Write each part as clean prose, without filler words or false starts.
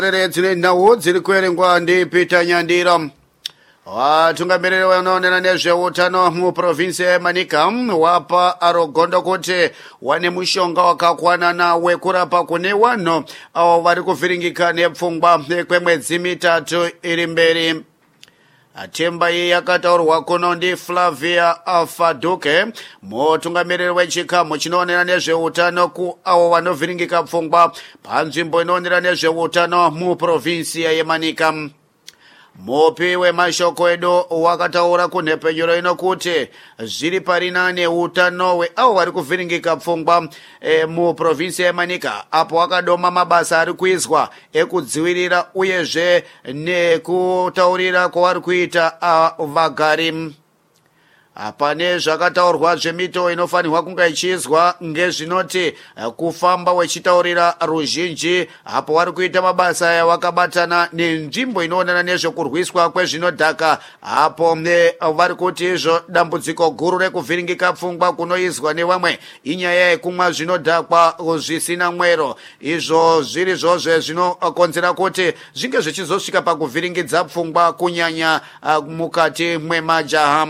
dzine nhau dziri kuerengwa ndi Peter Nyandira. Vatungamiriri vanoonera nezveutano muprovinsi yeManika wapa Arogondo kuti wane mushonga wakakwanana wekurapa kune vanhu avo vari kuvhiringika nepfungwa kwemwedzi mitatu iri mberi. Atemba iyi yakataurwa kuno ndi Flavia Faduke, mutungamiriri wechikamu chinoonera nezveutano ku avo vanovhiringika pfungwa panzvimbo inoonera nezveutano muprovinsi yeManika. Mupi wemashoko edu wakataura kunhepenyero ino kuti zviri parinane utano hweavo vari kuvhiringika pfungwa muprovinsi yeManika, apo wakadoma mabasa ari kuizwa ekudzivirira uyezve nekutaurira kwavari kuita vagari. Pane zvakataurwa zvemito inofanirwa kunge ichiizwa ngezvinoti kufamba wechitaurira ruzhinji apo vari kuita mabasa aya wakabatana nenzvimbo inoonana nezvekurwiswa kwezvinodhaka, apo vari kuti izvo dambudziko guru rekuvhiringika pfungwa kunoizwa nevamwe inyaya yekumwa zvinodhakwa zvisina mwero. Izvo zviri zvozve zvinokonzera kuti zvinge zvichizosvika pakuvhiringidza pfungwa kunyanya mukati mwemajaha.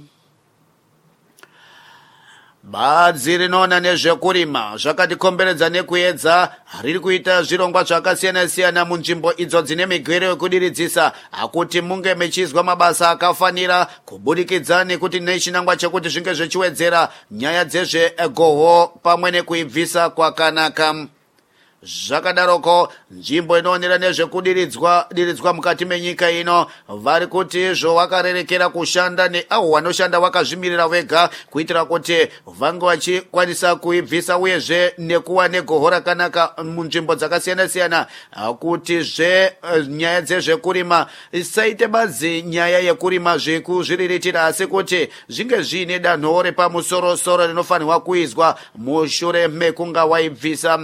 Badzi rinoona nezvekurima zvakatikomberedza nekuedza riri kuita zvirongwa zvakasiyana-siyana munzvimbo idzo dzine migero yekudiridzisa akuti munge mechizwa mabasa akafanira kubudikidza nekuti nechinangwa chekuti zvinge zvichiwedzera nyaya dzezvegoho pamwe nekuibvisa kwakanaka. Zvakadaroko nzvimbo inoonera nezvekudiridzwa mukati menyika ino vari kuti izvo vakarerekera kushanda neavo vanoshanda vakazvimirira vega kuitira kuti vange vachikwanisa kuibvisa uyezve nekuva negoho rakanaka munzvimbo dzakasiyana-siyana, kutizve nyaya dzezvekurima isaite badzi nyaya yekurima zvekuzviriritira asi kuti zvinge zviine danho repamusoro-soro rinofanirwa kuizwa mushure mekunga waibvisa.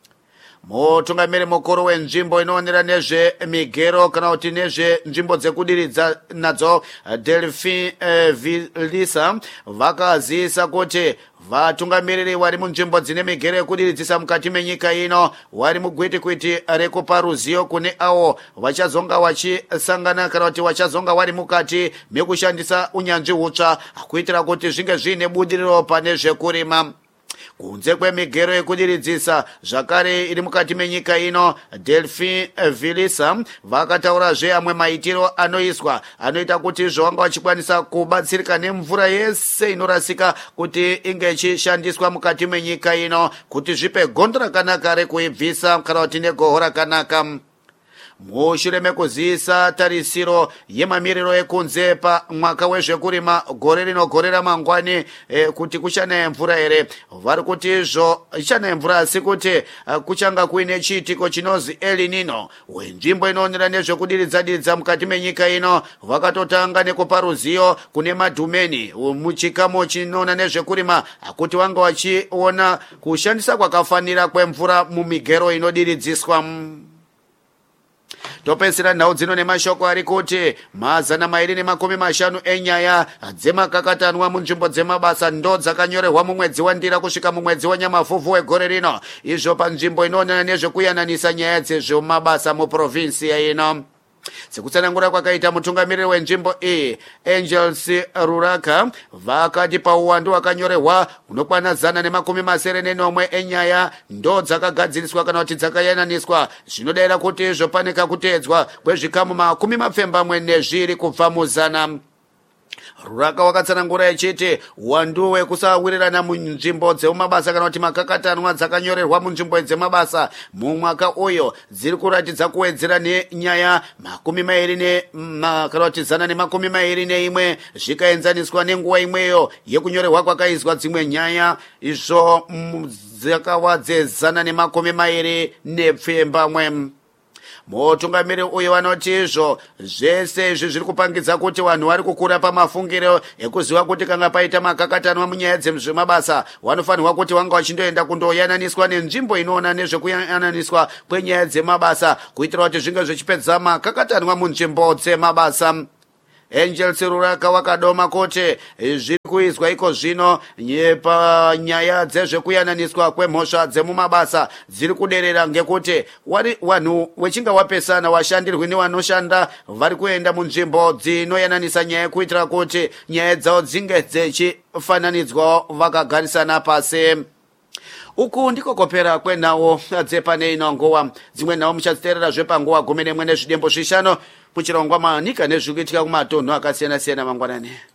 Mutungamiri mukuru wenzvimbo inoonera nezvemigero kana kuti nezvenzvimbo dzekudiridza nadzo Delphine Vilisa vakaziisa kuti vatungamiriri vari munzvimbo dzine migero yekudiridzisa mukati menyika ino vari mugwitikwiti rekupa ruzivo kune avo vachazonga vachisangana kana kuti vachazonga vari mukati mekushandisa unyanzvi hutsva kuitira kuti zvinge zviine budiriro pane zvekurima. Kunze kwemigero yekudiridzisa zvakare iri mukati menyika ino, Delphine Vilisa vakataurazve amwe maitiro anoiswa anoita kuti izvo vanga vachikwanisa kubatsirika nemvura yese inorasika kuti inge ichishandiswa mukati menyika ino kuti zvipe gondo rakanaka rekuibvisa kana kuti negoho rakanaka. Mushure mekuziisa tarisiro yemamiriro ekunze pamwaka wezvekurima gore rino gore ramangwani kuti kuchanaye mvura here, vari kuti izvo ichanaye mvura asi kuti kuchanga kuine chiitiko chinozi El Nino. Wenzvimbo inoonera nezvekudiridza mukati menyika ino vakatotanga nekupa ruzivo kune madhumeni muchikamu chinoona nezvekurima kuti vanga vachiona kushandisa kwakafanira kwemvura mumigero inodiridziswa. Topesera nhau dzino nemashoko ari kuti 250 enyaya dzemakakatanwa munzvimbo dzemabasa ndo dzakanyorerwa mumwedzi waNdira kusvika mumwedzi waNyamavhuvhu wegore rino, izvo panzvimbo inoonana nezvekuyananisa nyaya dzezvemabasa muprovinsi ino. Sekutsanangura kwakaita mutungamiriri wenzvimbo iyi Angels Ruraka vakati pauwandu hwakanyorerwa unokwana 190 enyaya ndo dzakagadziriswa kana kuti dzakayananiswa zvinodayira kuti izvo pane kakuteedzwa kwezvikamu 240 kubva muzana. Ruraka wakatsanangura echiti uwandu hwekusawirirana munzvimbo dzemabasa kana kuti makakatanwa dzakanyorerwa munzvimbo dzemabasa mumwaka uyo dziri kuratidza kuwedzera nenyaya 20 kana kuti 121 zvikaenzaniswa nenguva imweyo yekunyorerwa kwakaizwa dzimwe nyaya izvo dzakawa 120 nepfembamwe. Mutungamiri uyu vanoti izvo zvese izvi zviri kupangidza kuti vanhu vari kukura pamafungiro ekuziva kuti kana paita makakatanwa munyaya dzemabasa vanofanirwa kuti vanga vachindoenda kundoyananiswa nenzvimbo inoona nezvekuyananiswa kwenyaya dzemabasa kuitira kuti zvinge zvichipedza makakatanwa munzvimbo dzemabasa. Angel Siruraka wakadoma kuti zviri kuizwa iko zvino pa nyaya dzezvekuyananiswa kwemhosva dzemumabasa dziri kuderera ngekuti wanhu wechinga wapesana washandirwi nevanoshanda vari kuenda munzvimbo dzinoyananisa nyaya kuitira kuti nyaya dzavo dzinge dzichifananidzwa vakagarisana pasi. Uku ndiko kopera kwenawo dzepane inongowa dzimwe nawo muchadziteerera zvepanguwa 11 nezvidembo zvishanu muchirongwa manika nezvikuitika kumatonho akasiyana siyana mangwanani.